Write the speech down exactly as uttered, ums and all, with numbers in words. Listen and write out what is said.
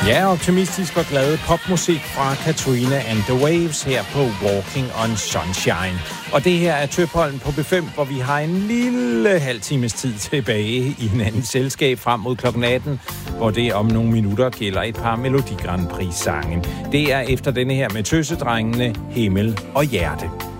Ja, optimistisk og glad popmusik fra Katrina and the Waves her på Walking on Sunshine. Og det her er Tøpholm på B fem, hvor vi har en lille halv times tid tilbage i en anden selskab frem mod klokken atten, hvor det om nogle minutter gælder et par Melodi Grand Prix-sange. Det er efter denne her med Tøsedrengene, Himmel og Hjerte.